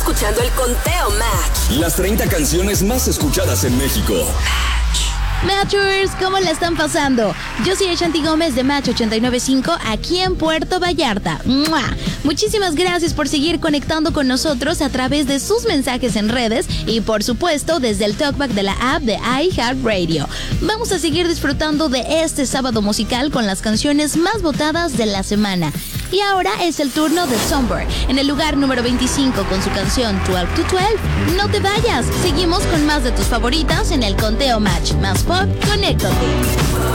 escuchando el Conteo Match. Las 30 canciones más escuchadas en México. Matchers, ¿cómo la están pasando? Yo soy Ashanti Gómez de Match 89.5 aquí en Puerto Vallarta. ¡Mua! Muchísimas gracias por seguir conectando con nosotros a través de sus mensajes en redes y por supuesto desde el talkback de la app de iHeartRadio. Vamos a seguir disfrutando de este sábado musical con las canciones más votadas de la semana. Y ahora es el turno de Somber, en el lugar número 25 con su canción 12 to 12. No te vayas, seguimos con más de tus favoritas en el Conteo Match. Más pop, conéctate.